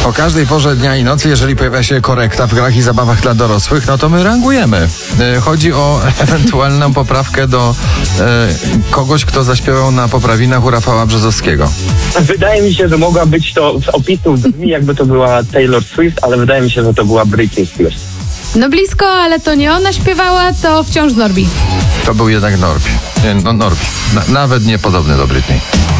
O każdej porze dnia i nocy, jeżeli pojawia się korekta w grach i zabawach dla dorosłych, no to my rangujemy. Chodzi o ewentualną poprawkę do kogoś, kto zaśpiewał na poprawinach u Rafała Brzozowskiego. Wydaje mi się, że mogła być to z opisu brzmi, jakby to była Taylor Swift, ale wydaje mi się, że to była Britney Spears. No blisko, ale to nie ona śpiewała, to wciąż Norbi. To był jednak Norbi. Nawet nie podobny do Britney.